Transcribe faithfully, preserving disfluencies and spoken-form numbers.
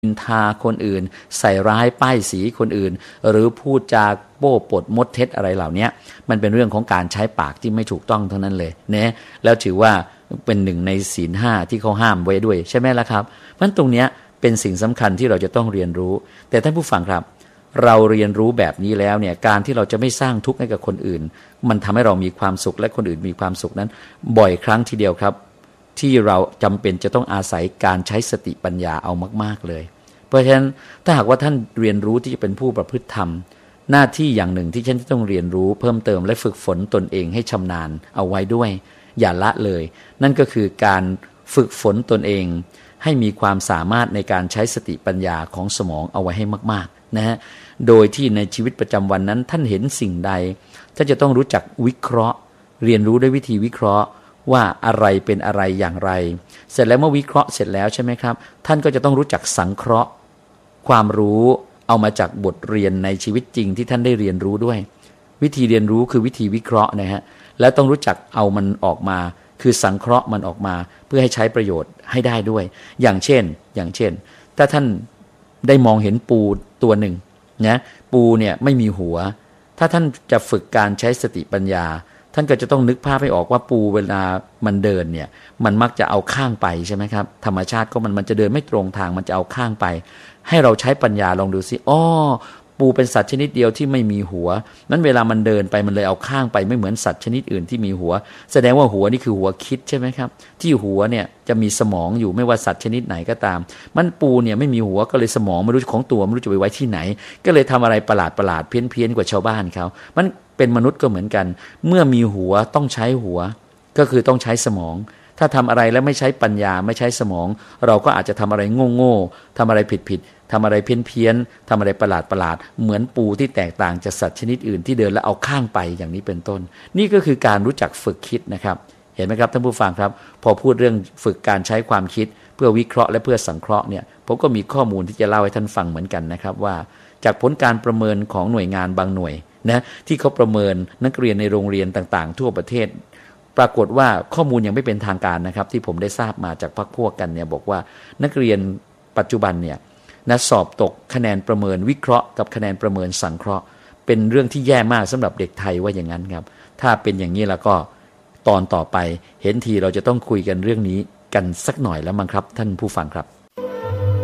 นินทาคนอื่นใส่ร้ายป้ายสีคนอื่นหรือพูดจาโป้ปดมดเท็จอะไรเหล่านี้มันเป็นเรื่องของการใช้ปากที่ไม่ถูกต้องเท่านั้นเลยนะแล้วถือว่าเป็นหนึ่งในศีลห้าที่เขาห้ามไว้ด้วยใช่ไหมล่ะครับเพราะฉะนั้นตรงนี้เป็นสิ่งสำคัญที่เราจะต้องเรียนรู้แต่ท่านผู้ฟังครับเราเรียนรู้แบบนี้แล้วเนี่ยการที่เราจะไม่สร้างทุกข์ให้กับคนอื่นมันทำให้เรามีความสุขและคนอื่นมีความสุขนั้นบ่อยครั้งทีเดียวครับที่เราจำเป็นจะต้องอาศัยการใช้สติปัญญาเอามากๆเลยเพราะฉะนั้นถ้าหากว่าท่านเรียนรู้ที่จะเป็นผู้ประพฤติธรรมหน้าที่อย่างหนึ่งที่ท่านต้องเรียนรู้เพิ่มเติมและฝึกฝนตนเองให้ชำนาญเอาไว้ด้วยอย่าละเลยนั่นก็คือการฝึกฝนตนเองให้มีความสามารถในการใช้สติปัญญาของสมองเอาไว้ให้มากๆนะฮะโดยที่ในชีวิตประจำวันนั้นท่านเห็นสิ่งใดท่านจะต้องรู้จักวิเคราะห์เรียนรู้ด้วยวิธีวิเคราะห์ว่าอะไรเป็นอะไรอย่างไรเสร็จแล้วเมื่อวิเคราะห์เสร็จแล้วใช่ไหมครับท่านก็จะต้องรู้จักสังเคราะห์ความรู้เอามาจากบทเรียนในชีวิตจริงที่ท่านได้เรียนรู้ด้วยวิธีเรียนรู้คือวิธีวิเคราะห์นะฮะและต้องรู้จักเอามันออกมาคือสังเคราะห์มันออกมาเพื่อให้ใช้ประโยชน์ให้ได้ด้วยอย่างเช่นอย่างเช่นถ้าท่านได้มองเห็นปูตัวหนึ่งนะปูเนี่ยไม่มีหัวถ้าท่านจะฝึกการใช้สติปัญญาท่านก็จะต้องนึกภาพให้ออกว่าปูเวลามันเดินเนี่ยมันมักจะเอาข้างไปใช่ไหมครับธรรมชาติก็มันมันจะเดินไม่ตรงทางมันจะเอาข้างไปให้เราใช้ปัญญาลองดูสิอ้อปูเป็นสัตว์ชนิดเดียวที่ไม่มีหัวนั้นเวลามันเดินไปมันเลยเอาข้างไปไม่เหมือนสัตว์ชนิดอื่นที่มีหัวแสดงว่าหัวนี่คือหัวคิดใช่ไหมครับที่หัวเนี่ยจะมีสมองอยู่ไม่ว่าสัตว์ชนิดไหนก็ตามมันปูเนี่ยไม่มีหัวก็เลยสมองไม่รู้ของตัวไม่รู้จะไปไว้ที่ไหนก็เลยทำอะไรประหลาดประหลาดเพี้ยนเพี้ยนกว่าชาวบ้านเขามันเป็นมนุษย์ก็เหมือนกันเมื่อมีหัวต้องใช้หัวก็คือต้องใช้สมองถ้าทำอะไรแล้วไม่ใช้ปัญญาไม่ใช้สมองเราก็อาจจะทำอะไรโง่ๆทำอะไรผิดๆทำอะไรเพี้ยนๆทำอะไรประหลาดประหลาดเหมือนปูที่แตกต่างจากสัตว์ชนิดอื่นที่เดินแล้วเอาข้างไปอย่างนี้เป็นต้นนี่ก็คือการรู้จักฝึกคิดนะครับเห็นไหมครับท่านผู้ฟังครับพอพูดเรื่องฝึกการใช้ความคิดเพื่อวิเคราะห์และเพื่อสังเคราะห์เนี่ยผมก็มีข้อมูลที่จะเล่าให้ท่านฟังเหมือนกันนะครับว่าจากผลการประเมินของหน่วยงานบางหน่วยนะที่เขาประเมินนักเรียนในโรงเรียนต่างๆทั่วประเทศปรากฏว่าข้อมูลยังไม่เป็นทางการนะครับที่ผมได้ทราบมาจากพรรคพวกกันเนี่ยบอกว่านักเรียนปัจจุบันเนี่ยนะสอบตกคะแนนประเมินวิเคราะห์กับคะแนนประเมินสังเคราะห์เป็นเรื่องที่แย่มากสำหรับเด็กไทยว่าอย่างนั้นครับถ้าเป็นอย่างนี้แล้วก็ตอนต่อไปเห็นทีเราจะต้องคุยกันเรื่องนี้กันสักหน่อยแล้วมั้งครับท่านผู้ฟังครับ